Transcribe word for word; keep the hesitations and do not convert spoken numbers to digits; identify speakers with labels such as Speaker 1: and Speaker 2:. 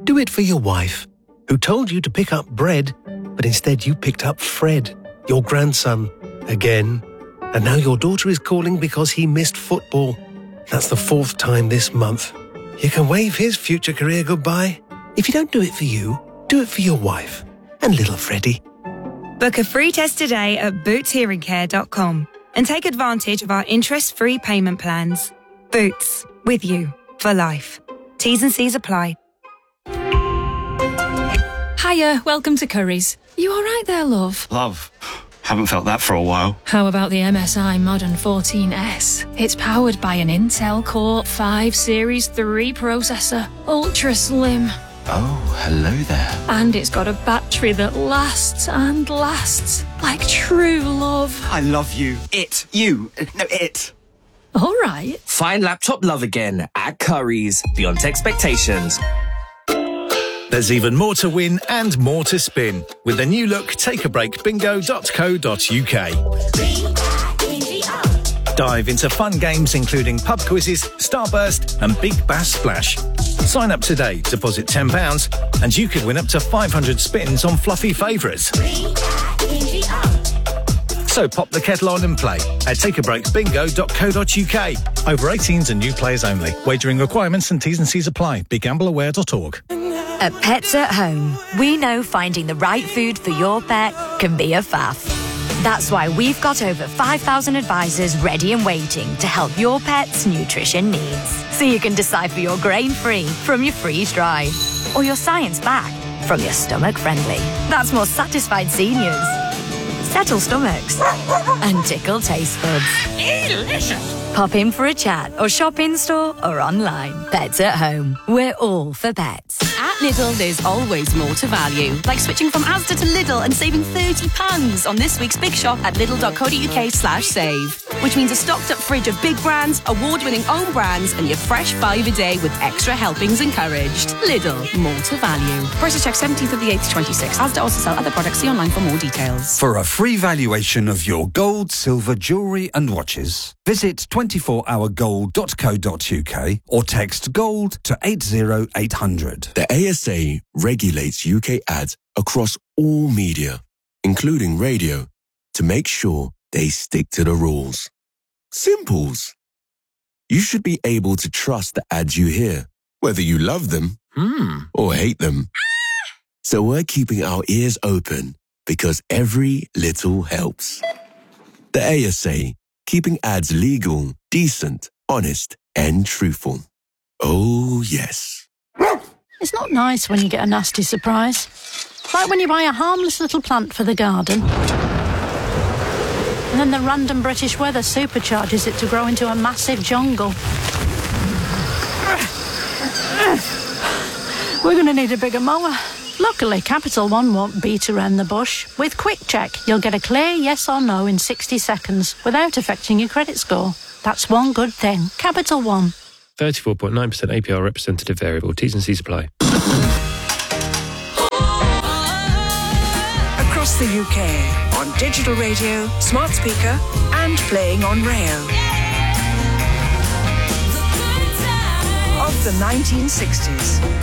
Speaker 1: Do it for your wife, who told you to pick up bread, but instead you picked up Fred, your grandson, again. And now your daughter is calling because he missed football. That's the fourth time this month. You can wave his future career goodbye. If you don't do it for you, do it for your wife and little Freddie.
Speaker 2: Book a free test today at boots hearing care dot com and take advantage of our interest-free payment plans. Boots, with you for life. T's and C's apply.
Speaker 3: Hiya, welcome to Currys. You all right there, love?
Speaker 4: Love? Haven't felt that for a while.
Speaker 3: How about the M S I Modern fourteen S? It's powered by an Intel Core five Series three processor, ultra slim.
Speaker 4: Oh, hello there.
Speaker 3: And it's got a battery that lasts and lasts, like true love.
Speaker 4: I love you. It. You. No, it.
Speaker 3: All right.
Speaker 5: Find laptop love again at Currys. Beyond expectations.
Speaker 6: There's even more to win and more to spin with the new look take a break bingo dot co dot uk. Dive into fun games including pub quizzes, Starburst and Big Bass Splash. Sign up today, deposit ten pounds and you could win up to five hundred spins on fluffy favourites. So pop the kettle on and play at take a break bingo dot co dot uk. Over eighteens and new players only. Wagering requirements and T's and C's apply. be gamble aware dot org.
Speaker 7: At Pets at Home, we know finding the right food for your pet can be a faff. That's why we've got over five thousand advisors ready and waiting to help your pet's nutrition needs. So you can decipher your grain-free from your freeze-dry, or your science-backed from your stomach-friendly. That's more satisfied seniors, settle stomachs, and tickle taste buds. Delicious! Pop in for a chat or shop in-store or online. Pets at Home. We're all for pets.
Speaker 8: At Lidl, there's always more to value. Like switching from Asda to Lidl and saving thirty pounds on this week's big shop at lidl dot co dot uk slash save. Which means a stocked-up fridge of big brands, award-winning own brands, and your fresh five a day with extra helpings encouraged. Lidl, more to value. Prices check seventeenth of the eighth to twenty-sixth. Asda also sell other products. See online for more details.
Speaker 9: For a free valuation of your gold, silver, jewellery and watches, visit twenty-four hour gold dot co dot uk or text GOLD to eight zero eight hundred.
Speaker 10: The A S A regulates U K ads across all media, including radio, to make sure they stick to the rules. Simples. You should be able to trust the ads you hear, whether you love them
Speaker 6: Hmm.
Speaker 10: or hate them. So we're keeping our ears open because every little helps. The A S A, keeping ads legal, decent, honest, and truthful. Oh, yes.
Speaker 11: It's not nice when you get a nasty surprise. Like when you buy a harmless little plant for the garden, and then the random British weather supercharges it to grow into a massive jungle. We're going to need a bigger mower. Luckily, Capital One won't beat around the bush. With Quick Check, you'll get a clear yes or no in sixty seconds without affecting your credit score. That's one good thing. Capital One.
Speaker 12: thirty-four point nine percent A P R representative variable. T's and C's apply.
Speaker 13: Across the U K, on digital radio, smart speaker, and playing on rail. Of the nineteen sixties.